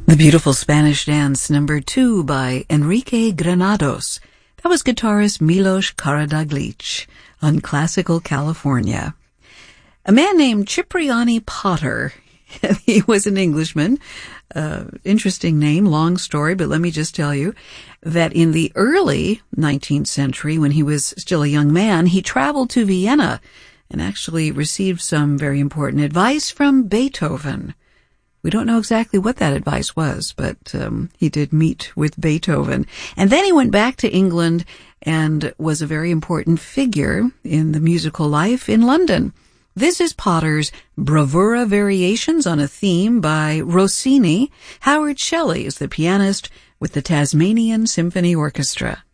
The beautiful Spanish dance number 2 by Enrique Granados. That was guitarist Milos Karadzic on Classical California. A man named Cipriani Potter. He was an Englishman. Interesting name, long story, but let me just tell you that in the early 19th century, when he was still a young man, he traveled to Vienna and actually received some very important advice from Beethoven. We don't know exactly what that advice was, but he did meet with Beethoven. And then he went back to England and was a very important figure in the musical life in London. This is Potter's Bravura Variations on a theme by Rossini. Howard Shelley is the pianist with the Tasmanian Symphony Orchestra.